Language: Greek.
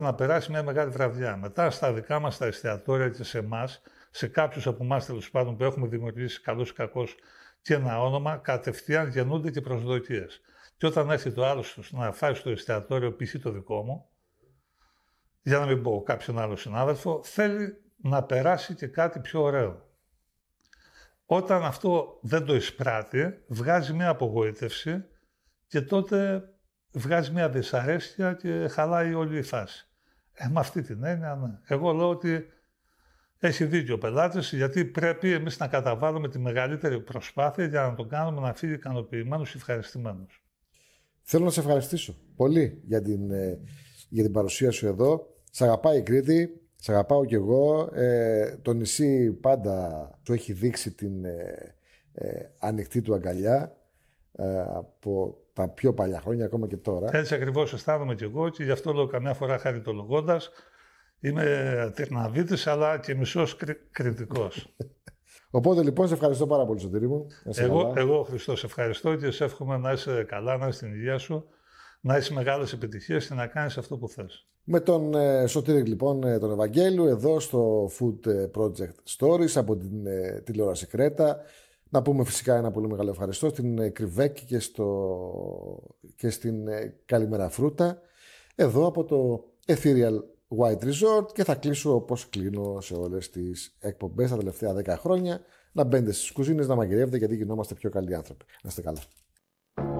να περάσει μια μεγάλη βραδιά. Μετά στα δικά μας τα εστιατόρια και σε εμάς, σε κάποιους από εμάς τέλος πάντων που έχουμε δημιουργήσει καλώς ή κακώς και ένα όνομα, κατευθείαν γεννούνται και προσδοκίες. Και όταν έρθει το άλλο να φάει στο εστιατόριο, π.χ. το δικό μου, για να μην πω κάποιον άλλο συνάδελφο, θέλει να περάσει και κάτι πιο ωραίο. Όταν αυτό δεν το εισπράττει, βγάζει μια απογοήτευση και τότε βγάζει μια δυσαρέσκεια και χαλάει όλη η φάση. Με αυτή την έννοια, ναι. Εγώ λέω ότι έχει δίκιο ο πελάτης, γιατί πρέπει εμείς να καταβάλουμε τη μεγαλύτερη προσπάθεια για να τον κάνουμε να φύγει ικανοποιημένος και ευχαριστημένος. Θέλω να σε ευχαριστήσω πολύ για την παρουσία σου εδώ. Σ' αγαπάει η Κρήτη, σ' αγαπάω κι εγώ. Το νησί πάντα σου έχει δείξει την ανοιχτή του αγκαλιά από τα πιο παλιά χρόνια, ακόμα και τώρα. Έτσι ακριβώς αισθάνομαι κι εγώ και γι' αυτό λέω καμιά φορά χαριτολογώντας. Είμαι Τερναβίτης, αλλά και μισός κριτικός. Οπότε λοιπόν, σε ευχαριστώ πάρα πολύ, Σωτήρη μου. Εγώ Χριστό, σε ευχαριστώ και σε εύχομαι να είσαι καλά, να είσαι στην υγεία σου, να έχεις μεγάλες επιτυχίες και να κάνεις αυτό που θες. Με τον Σωτήρη λοιπόν, τον Ευαγγέλου, εδώ στο Food Project Stories από την τηλεόραση Κρέτα. Να πούμε φυσικά ένα πολύ μεγάλο ευχαριστώ στην Κρυβέκη και στην Καλημέρα Φρούτα, εδώ από το Ethereal White Resort, και θα κλείσω όπως κλείνω σε όλες τις εκπομπές τα τελευταία 10 χρόνια. Να μπαίνετε στις κουζίνες, να μαγειρεύετε, γιατί γινόμαστε πιο καλοί άνθρωποι. Να είστε καλά.